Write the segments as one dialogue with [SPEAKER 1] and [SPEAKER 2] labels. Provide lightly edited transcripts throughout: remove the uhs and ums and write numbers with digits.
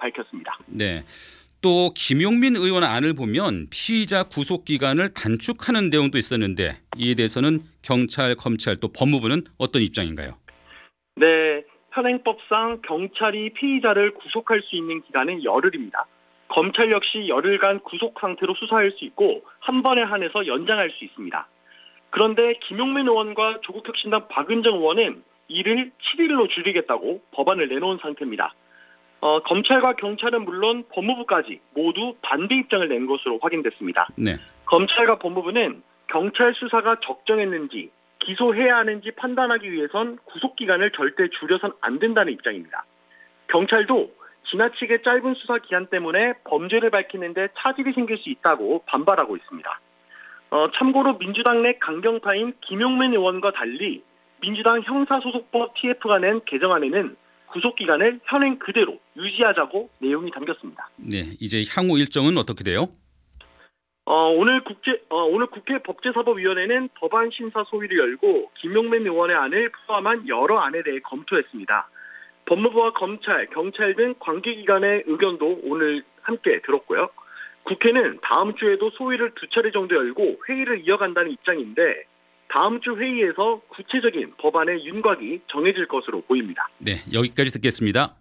[SPEAKER 1] 밝혔습니다.
[SPEAKER 2] 네. 또 김용민 의원 안을 보면 피의자 구속 기간을 단축하는 내용도 있었는데 이에 대해서는 경찰, 검찰 또 법무부는 어떤 입장인가요?
[SPEAKER 1] 네, 현행법상 경찰이 피의자를 구속할 수 있는 기간은 열흘입니다. 검찰 역시 열흘간 구속 상태로 수사할 수 있고 한 번에 한해서 연장할 수 있습니다. 그런데 김용민 의원과 조국혁신당 박은정 의원은 이를 7일로 줄이겠다고 법안을 내놓은 상태입니다. 검찰과 경찰은 물론 법무부까지 모두 반대 입장을 낸 것으로 확인됐습니다.
[SPEAKER 2] 네.
[SPEAKER 1] 검찰과 법무부는 경찰 수사가 적정했는지 기소해야 하는지 판단하기 위해선 구속기간을 절대 줄여선 안 된다는 입장입니다. 경찰도 지나치게 짧은 수사 기간 때문에 범죄를 밝히는데 차질이 생길 수 있다고 반발하고 있습니다. 참고로 민주당 내 강경파인 김용민 의원과 달리 민주당 형사소송법 TF가 낸 개정안에는 구속기간을 현행 그대로 유지하자고 내용이 담겼습니다.
[SPEAKER 2] 네, 이제 향후 일정은 어떻게 돼요?
[SPEAKER 1] 오늘 국회 법제사법위원회는 법안 심사 소위를 열고 김용민 의원의 안을 포함한 여러 안에 대해 검토했습니다. 법무부와 검찰, 경찰 등 관계기관의 의견도 오늘 함께 들었고요. 국회는 다음 주에도 소위를 2차례 정도 열고 회의를 이어간다는 입장인데 다음 주 회의에서 구체적인 법안의 윤곽이 정해질 것으로 보입니다.
[SPEAKER 2] 네, 여기까지 듣겠습니다.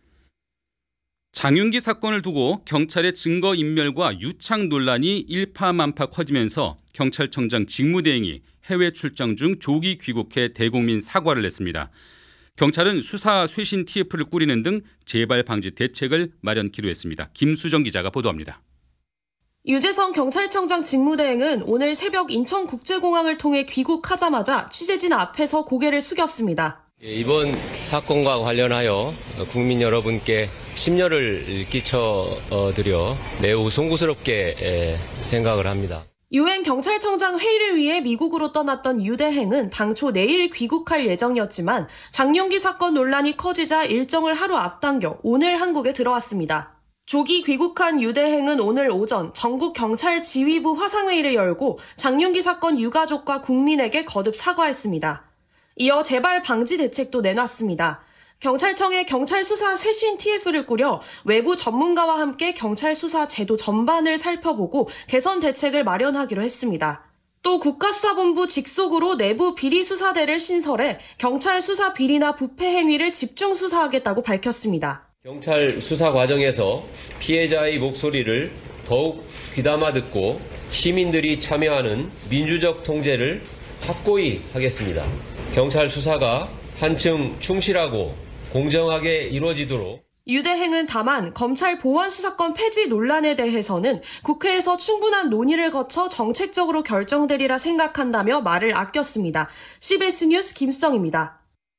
[SPEAKER 2] 장윤기 사건을 두고 경찰의 증거인멸과 유착 논란이 일파만파 커지면서 경찰청장 직무대행이 해외 출장 중 조기 귀국해 대국민 사과를 냈습니다. 경찰은 수사 쇄신 TF를 꾸리는 등 재발 방지 대책을 마련키로 했습니다. 김수정 기자가 보도합니다.
[SPEAKER 3] 유재성 경찰청장 직무대행은 오늘 새벽 인천국제공항을 통해 귀국하자마자 취재진 앞에서 고개를 숙였습니다.
[SPEAKER 4] 이번 사건과 관련하여 국민 여러분께 심려를 끼쳐드려 매우 송구스럽게 생각을 합니다.
[SPEAKER 3] 유엔 경찰청장 회의를 위해 미국으로 떠났던 유대행은 당초 내일 귀국할 예정이었지만 장윤기 사건 논란이 커지자 일정을 하루 앞당겨 오늘 한국에 들어왔습니다. 조기 귀국한 유대행은 오늘 오전 전국 경찰 지휘부 화상회의를 열고 장윤기 사건 유가족과 국민에게 거듭 사과했습니다. 이어 재발 방지 대책도 내놨습니다. 경찰청에 경찰 수사 쇄신 TF를 꾸려 외부 전문가와 함께 경찰 수사 제도 전반을 살펴보고 개선 대책을 마련하기로 했습니다. 또 국가수사본부 직속으로 내부 비리수사대를 신설해 경찰 수사 비리나 부패 행위를 집중 수사하겠다고 밝혔습니다.
[SPEAKER 4] 경찰 수사 과정에서 피해자의 목소리를 더욱 귀담아 듣고 시민들이 참여하는 민주적 통제를 확고히 하겠습니다. 경찰 수사가 한층 충실하고 공정하게 이루어지도록.
[SPEAKER 3] 유대행은 다만 검찰 보안 수사권 폐지 논란에 대해서는 국회에서 충분한 논의를 거쳐 정책적으로 결정되리라 생각한다며 말을 아꼈습니다. CBS 뉴스 김수정입니다.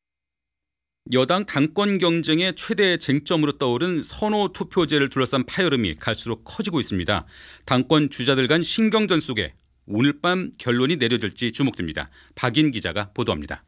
[SPEAKER 2] 여당 당권 경쟁의 최대 쟁점으로 떠오른 선호 투표제를 둘러싼 파열음이 갈수록 커지고 있습니다. 당권 주자들 간 신경전 속에 오늘 밤 결론이 내려질지 주목됩니다. 박인 기자가 보도합니다.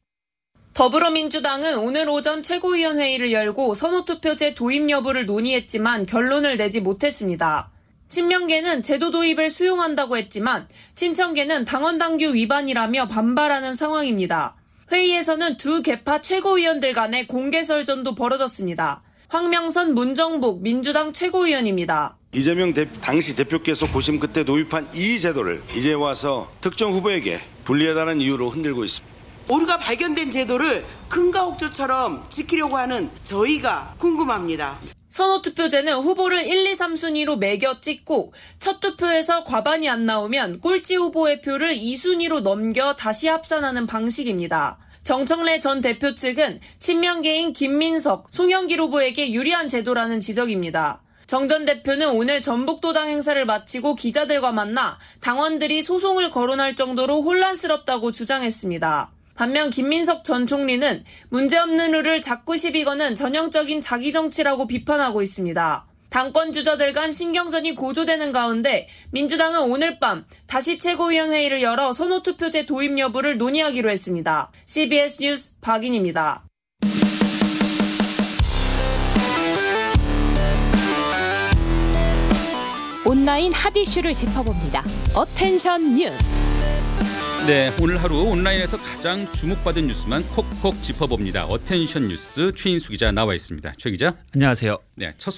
[SPEAKER 5] 더불어민주당은 오늘 오전 최고위원회의를 열고 선호투표제 도입 여부를 논의했지만 결론을 내지 못했습니다. 친명계는 제도 도입을 수용한다고 했지만 친청계는 당원당규 위반이라며 반발하는 상황입니다. 회의에서는 두 계파 최고위원들 간의 공개설전도 벌어졌습니다. 황명선 문정복 민주당 최고위원입니다.
[SPEAKER 6] 이재명 당시 대표께서 고심 끝에 도입한 이 제도를 이제 와서 특정 후보에게 불리하다는 이유로 흔들고 있습니다.
[SPEAKER 7] 오류가 발견된 제도를 금가옥조처럼 지키려고 하는 저희가 궁금합니다.
[SPEAKER 5] 선호투표제는 후보를 1, 2, 3순위로 매겨 찍고 첫 투표에서 과반이 안 나오면 꼴찌 후보의 표를 2순위로 넘겨 다시 합산하는 방식입니다. 정청래 전 대표 측은 친명계인 김민석, 송영길 후보에게 유리한 제도라는 지적입니다. 정 전 대표는 오늘 전북도당 행사를 마치고 기자들과 만나 당원들이 소송을 거론할 정도로 혼란스럽다고 주장했습니다. 반면 김민석 전 총리는 문제없는 룰을 자꾸 시비 거는 전형적인 자기 정치라고 비판하고 있습니다. 당권 주자들 간 신경전이 고조되는 가운데 민주당은 오늘 밤 다시 최고위원회의를 열어 선호투표제 도입 여부를 논의하기로 했습니다. CBS 뉴스 박인입니다.
[SPEAKER 8] 온라인 핫 이슈를 짚어봅니다. 어텐션 뉴스.
[SPEAKER 2] 네, 오늘 하루 온라인에서 가장 주목받은 뉴스만 콕콕 짚어봅니다. 어텐션 뉴스 최인수 기자 나와 있습니다. 최 기자.
[SPEAKER 9] 안녕하세요.
[SPEAKER 2] 네, 첫